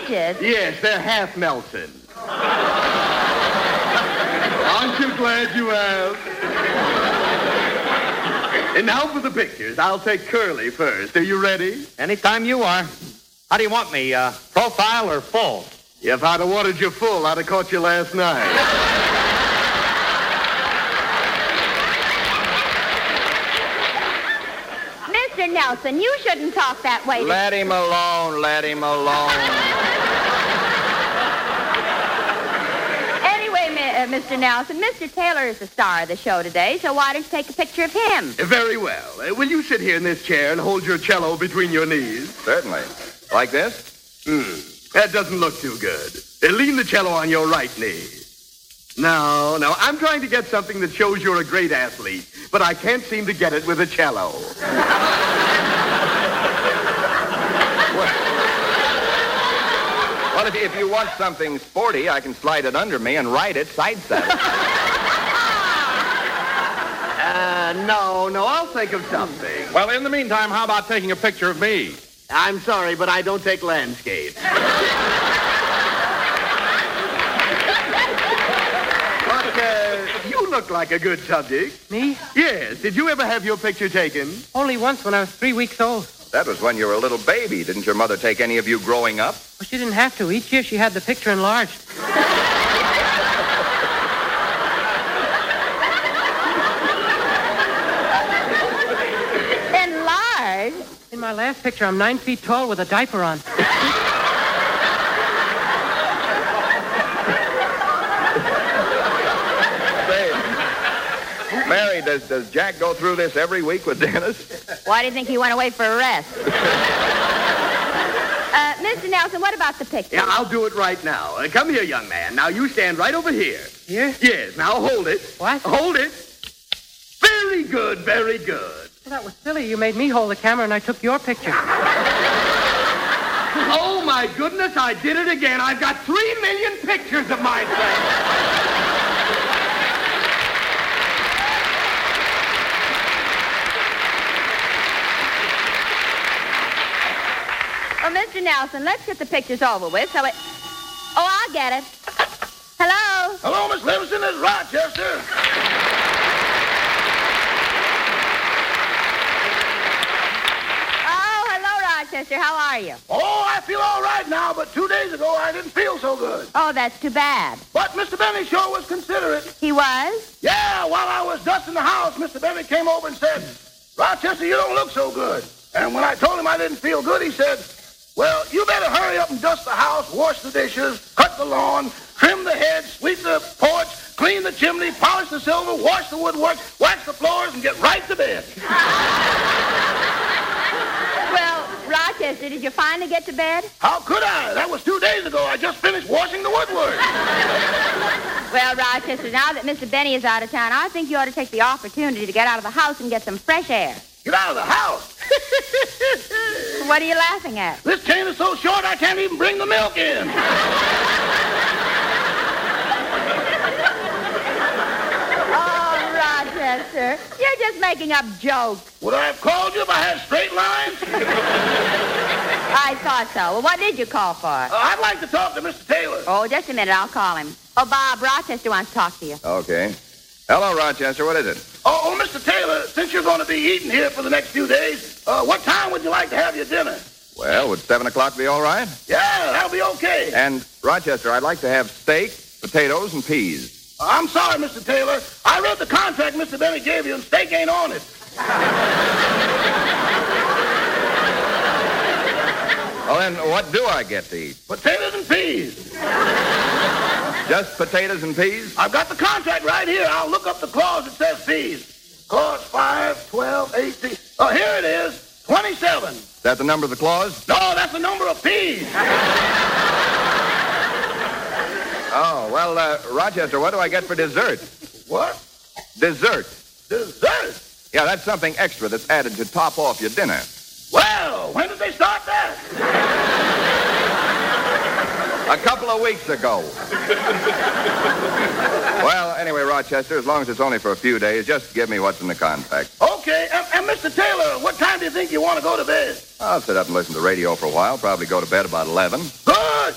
peaches? Yes, they're half Nelson. Aren't you glad you have? And now for the pictures. I'll take Curly first. Are you ready? Anytime you are. How do you want me, profile or full? If I'd have wanted you full, I'd have caught you last night. Mr. Nelson, you shouldn't talk that way. Let him alone, let him alone. Anyway, Mr. Nelson, Mr. Taylor is the star of the show today, so why don't you take a picture of him? Very well. Will you sit here in this chair and hold your cello between your knees? Certainly. Like this? That doesn't look too good. Lean the cello on your right knee. No, I'm trying to get something that shows you're a great athlete, but I can't seem to get it with a cello. Well, if you want something sporty, I can slide it under me and ride it side saddle. No, I'll think of something. Well, in the meantime, how about taking a picture of me? I'm sorry, but I don't take landscapes. But you look like a good subject. Me? Yes. Did you ever have your picture taken? Only once when I was 3 weeks old. That was when you were a little baby. Didn't your mother take any of you growing up? Well, she didn't have to. Each year she had the picture enlarged. Enlarged? In my last picture, I'm 9 feet tall with a diaper on. Mary, does Jack go through this every week with Dennis? Why do you think he went away for a rest? Mr. Nelson, what about the picture? Yeah, I'll do it right now. Come here, young man. Now, you stand right over here. Here? Yes, now hold it. What? Hold it. Very good, very good. Well, that was silly. You made me hold the camera and I took your picture. Oh, my goodness, I did it again. I've got 3 million pictures of myself. Well, Mr. Nelson, let's get the pictures over with so it... Oh, I'll get it. Hello? Hello, Miss Livingston. This is Rochester. Oh, hello, Rochester. How are you? Oh, I feel all right now, but 2 days ago I didn't feel so good. Oh, that's too bad. But Mr. Benny sure was considerate. He was? Yeah, while I was dusting the house, Mr. Benny came over and said, Rochester, you don't look so good. And when I told him I didn't feel good, he said, well, you better hurry up and dust the house, wash the dishes, cut the lawn, trim the hedge, sweep the porch, clean the chimney, polish the silver, wash the woodwork, wax the floors, and get right to bed. Well, Rochester, did you finally get to bed? How could I? That was 2 days ago. I just finished washing the woodwork. Well, Rochester, now that Mr. Benny is out of town, I think you ought to take the opportunity to get out of the house and get some fresh air. Get out of the house. What are you laughing at? This chain is so short I can't even bring the milk in. Oh, Rochester, you're just making up jokes. Would I have called you if I had straight lines? I thought so. Well, what did you call for? I'd like to talk to Mr. Taylor. Oh, just a minute. I'll call him. Oh, Bob, Rochester wants to talk to you. Okay. Hello, Rochester. What is it? Oh, Mr. Taylor, since you're going to be eating here for the next few days, what time would you like to have your dinner? Well, would 7 o'clock be all right? Yeah, that'll be okay. And, Rochester, I'd like to have steak, potatoes, and peas. I'm sorry, Mr. Taylor. I read the contract Mr. Benny gave you, and steak ain't on it. Well, then, what do I get to eat? Potatoes and peas. Just potatoes and peas? I've got the contract right here. I'll look up the clause that says peas. Clause 5, 12, 18. Oh, here it is. 27. Is that the number of the clause? No, that's the number of peas. Oh, well, Rochester, what do I get for dessert? What? Dessert. Dessert? Yeah, that's something extra that's added to top off your dinner. Well, when did they start that? A couple of weeks ago. Well, anyway, Rochester, as long as it's only for a few days, just give me what's in the contract. Okay, and Mr. Taylor, what time do you think you want to go to bed? I'll sit up and listen to the radio for a while, probably go to bed about 11. Good.